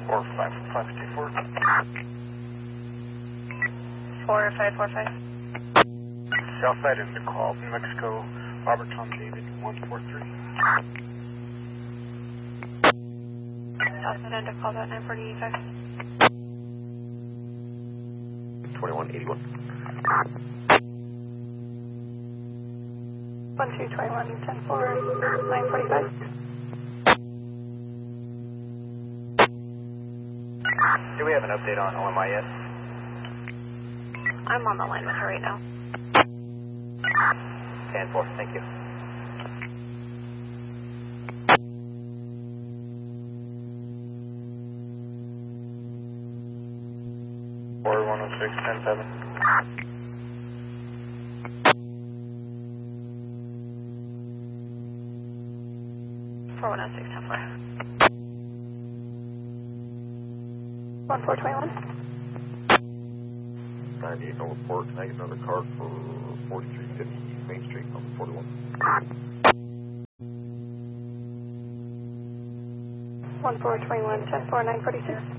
Or 554. 4545. Southside of DeKalb, New Mexico, Robert Tom David 143. Southside end of call about 945. 2181. 1221, 10-4, 945. Do we have an update on OMI yet? I'm on the line with her right now. 10-4, thank you. Or 106, 10-7. 4106, 10-4. 1421. 98, no report. Can I get another card for 4350 East Main Street, number 41? 1421, 10-4, 946.